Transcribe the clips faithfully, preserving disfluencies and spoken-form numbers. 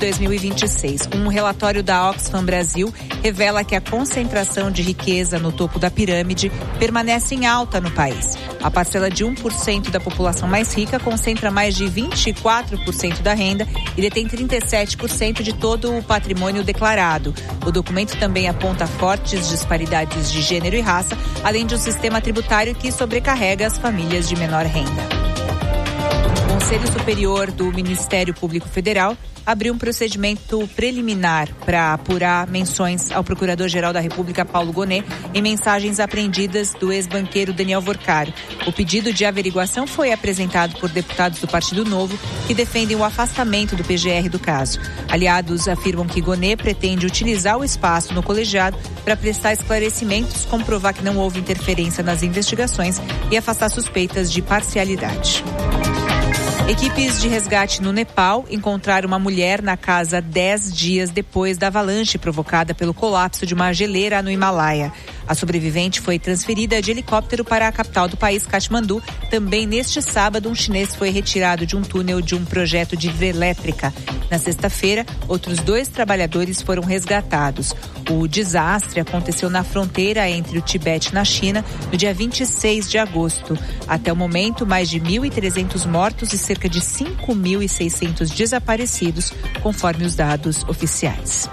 dois mil e vinte e seis. Um relatório da Oxfam Brasil revela que a concentração de riqueza no topo da pirâmide permanece em alta no país. A parcela de um por cento da população mais rica concentra mais de vinte e quatro por cento da renda e detém trinta e sete por cento de todo o patrimônio declarado. O documento também aponta fortes disparidades de gênero e raça, além de um sistema tributário que sobrecarrega as famílias de menor renda. O Conselho Superior do Ministério Público Federal abriu um procedimento preliminar para apurar menções ao Procurador-Geral da República, Paulo Gonet, em mensagens apreendidas do ex-banqueiro Daniel Vorcari. O pedido de averiguação foi apresentado por deputados do Partido Novo, que defendem o afastamento do P G R do caso. Aliados afirmam que Gonet pretende utilizar o espaço no colegiado para prestar esclarecimentos, comprovar que não houve interferência nas investigações e afastar suspeitas de parcialidade. Equipes de resgate no Nepal encontraram uma mulher na casa dez dias depois da avalanche provocada pelo colapso de uma geleira no Himalaia. A sobrevivente foi transferida de helicóptero para a capital do país, Katmandu. Também neste sábado, um chinês foi retirado de um túnel de um projeto de hidrelétrica. Na sexta-feira, outros dois trabalhadores foram resgatados. O desastre aconteceu na fronteira entre o Tibete e na China no dia vinte e seis de agosto. Até o momento, mais de mil e trezentos mortos e cerca de cinco mil e seiscentos desaparecidos, conforme os dados oficiais.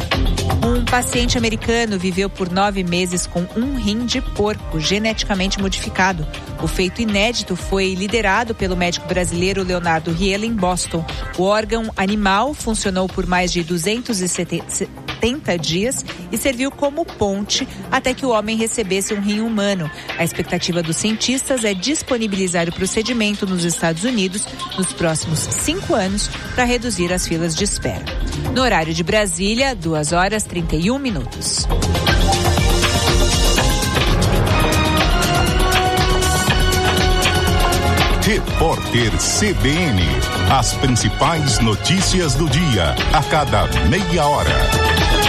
Um paciente americano viveu por nove meses com um rim de porco geneticamente modificado. O feito inédito foi liderado pelo médico brasileiro Leonardo Riela em Boston. O órgão animal funcionou por mais de duzentos e setenta dias e serviu como ponte até que o homem recebesse um rim humano. A expectativa dos cientistas é disponibilizar o procedimento nos Estados Unidos nos próximos cinco anos para reduzir as filas de espera. No horário de Brasília, duas horas e trinta e um minutos. Repórter C B N. As principais notícias do dia, a cada meia hora.